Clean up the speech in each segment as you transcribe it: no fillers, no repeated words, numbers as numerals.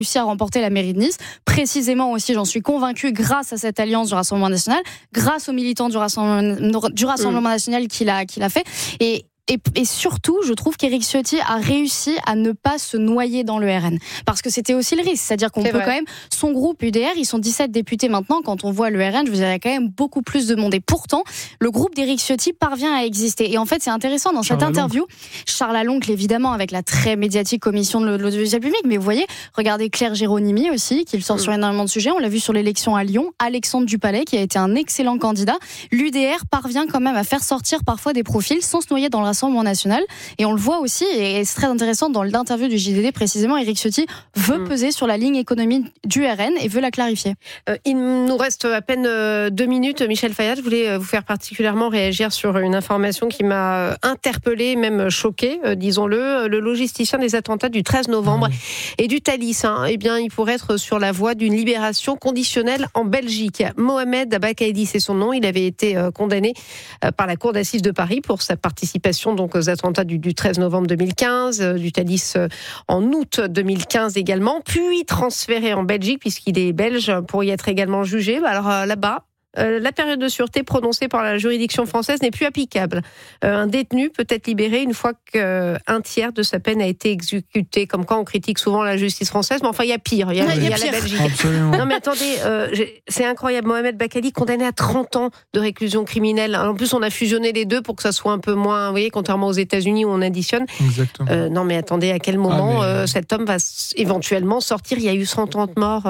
réussi à remporter la mairie de Nice, précisément aussi, j'en suis convaincue, grâce à cette alliance du Rassemblement national, grâce aux militants du Rassemblement national qu'il a fait. Et surtout, je trouve qu'Éric Ciotti a réussi à ne pas se noyer dans le RN. Parce que c'était aussi le risque. C'est-à-dire qu'on peut quand même... Son groupe UDR, ils sont 17 députés maintenant. Quand on voit le RN, je vous dirais, il y a quand même beaucoup plus de monde. Et pourtant, le groupe d'Éric Ciotti parvient à exister. Et en fait, c'est intéressant dans cette interview. Charles Aloncle, évidemment, avec la très médiatique commission de l'audiovisuel public. Mais vous voyez, regardez Claire Géronimi aussi, qui sort sur énormément de sujets. On l'a vu sur l'élection à Lyon. Alexandre Dupalais, qui a été un excellent candidat. L'UDR parvient quand même à faire sortir parfois des profils sans se noyer dans le Rassemblement national, et on le voit aussi, et c'est très intéressant dans l'interview du JDD précisément, Éric Ciotti veut peser sur la ligne économique du RN et veut la clarifier. Il nous reste à peine 2 minutes. Michel Fayad, je voulais vous faire particulièrement réagir sur une information qui m'a interpellée, même choquée, disons-le. Le logisticien des attentats du 13 novembre et du Thalys, eh bien, il pourrait être sur la voie d'une libération conditionnelle en Belgique. Mohamed Abakaidi, c'est son nom. Il avait été condamné par la Cour d'assises de Paris pour sa participation donc aux attentats du 13 novembre 2015, du Thalys en août 2015 également, puis transféré en Belgique puisqu'il est belge pour y être également jugé. Alors là-bas, la période de sûreté prononcée par la juridiction française n'est plus applicable. Un détenu peut être libéré une fois qu'un tiers de sa peine a été exécuté. Comme quoi on critique souvent la justice française, mais enfin il y a pire, il y a la Belgique. Absolument. Non mais attendez, c'est incroyable. Mohamed Bakali condamné à 30 ans de réclusion criminelle. En plus on a fusionné les deux pour que ça soit un peu moins, vous voyez, contrairement aux États-Unis où on additionne. Exactement. Non mais attendez, à quel moment cet homme va éventuellement sortir? Il y a eu 130 morts.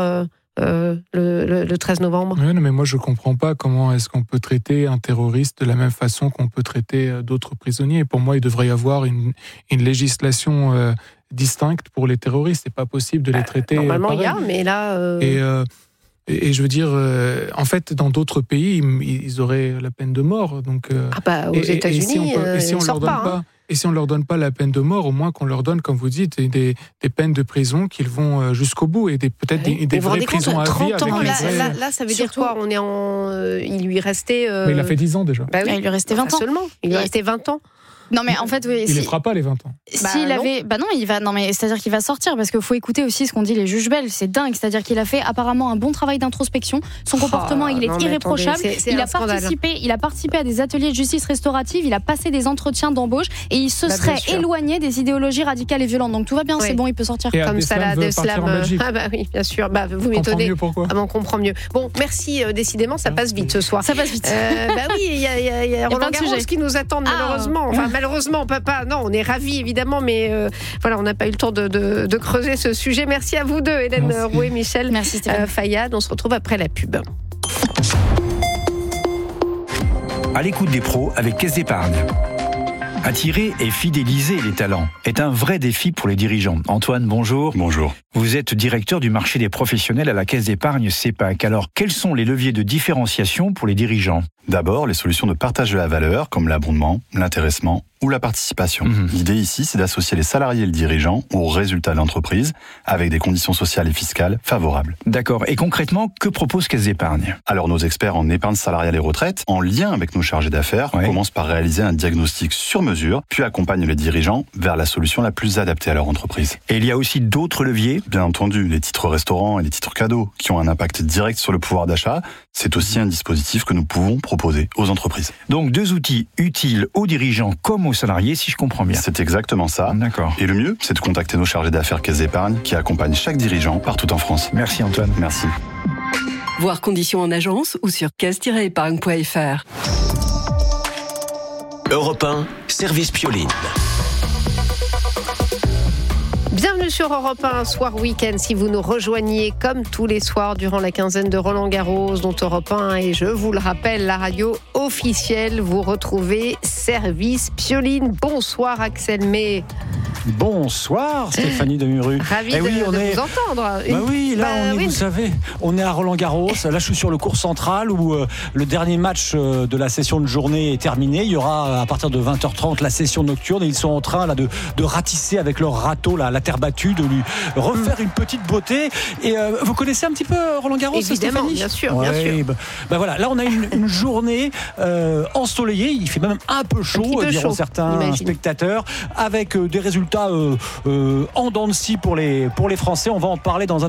Le 13 novembre. Oui, non, mais moi je comprends pas comment est-ce qu'on peut traiter un terroriste de la même façon qu'on peut traiter d'autres prisonniers. Pour moi, il devrait y avoir une législation distincte pour les terroristes. C'est pas possible de les traiter normalement pareil. Il y a, mais là. Et je veux dire, en fait, dans d'autres pays, ils auraient la peine de mort. Donc, aux États-Unis, et si on leur donne pas la peine de mort, au moins qu'on leur donne, comme vous dites, des peines de prison qu'ils vont jusqu'au bout et peut-être des vraies prisons à vie. Là, ça veut dire quoi? Il lui restait. Mais il a fait 10 ans déjà. Bah oui, il lui restait 20 ans. Seulement. Il lui restait 20 ans. Non mais en fait il les fera pas les 20 ans. C'est-à-dire qu'il va sortir parce qu'il faut écouter aussi ce qu'ont dit les juges belges, c'est dingue, c'est-à-dire qu'il a fait apparemment un bon travail d'introspection, son comportement il est irréprochable, il a participé à des ateliers de justice restaurative, il a passé des entretiens d'embauche et il se serait éloigné des idéologies radicales et violentes. Donc tout va bien, c'est bon, il peut sortir. Et comme Salah Abdeslam. Ah bah oui, bien sûr. Bah vous m'étonnez. Pourquoi on comprend mieux. Bon, merci décidément, ça passe vite ce soir. Ça passe vite. Bah oui, il y a Roland Garros qui nous attend malheureusement. Enfin malheureusement, papa, non, on est ravis évidemment, mais voilà, on n'a pas eu le temps de creuser ce sujet. Merci à vous deux, Hélène Rouet, Michel Fayad. On se retrouve après la pub. À l'écoute des pros avec Caisse d'Épargne. Attirer et fidéliser les talents est un vrai défi pour les dirigeants. Antoine, bonjour. Bonjour. Vous êtes directeur du marché des professionnels à la Caisse d'Épargne CEPAC. Alors, quels sont les leviers de différenciation pour les dirigeants ? D'abord, les solutions de partage de la valeur, comme l'abondement, l'intéressement ou la participation. L'idée ici, c'est d'associer les salariés et le dirigeant aux résultats de l'entreprise avec des conditions sociales et fiscales favorables. D'accord. Et concrètement, que propose Caisse d'Épargne ? Alors, nos experts en épargne salariale et retraite, en lien avec nos chargés d'affaires, commencent par réaliser un diagnostic sur mesure, puis accompagnent les dirigeants vers la solution la plus adaptée à leur entreprise. Et il y a aussi d'autres leviers ? Bien entendu, les titres restaurants et les titres cadeaux, qui ont un impact direct sur le pouvoir d'achat, c'est aussi un dispositif que nous pouvons proposer aux entreprises. Donc 2 outils utiles aux dirigeants comme aux salariés, si je comprends bien. C'est exactement ça. D'accord. Et le mieux, c'est de contacter nos chargés d'affaires Caisse d'Épargne qui accompagnent chaque dirigeant partout en France. Merci Antoine. Merci. Voir conditions en agence ou sur caisse-épargne.fr. Europe 1, service Pioline. Bienvenue sur Europe 1, soir week-end. Si vous nous rejoignez comme tous les soirs durant la quinzaine de Roland Garros, dont Europe 1 est, je vous le rappelle, la radio officielle, vous retrouvez Service Pioline. Bonsoir Axel May. Bonsoir Stéphanie Demuru. Ravi de vous entendre. Vous savez, on est à Roland Garros. Là, je suis sur le court central où le dernier match de la session de journée est terminé. Il y aura à partir de 20h30 la session nocturne et ils sont en train là de ratisser avec leur râteau la terre battue, de lui refaire une petite beauté. Et vous connaissez un petit peu Roland Garros, évidemment, Stéphanie ? bien sûr. Voilà, là on a une journée ensoleillée. Il fait même un peu chaud, diront certains spectateurs, avec des résultats en dents de scie pour les Français. On va en parler dans un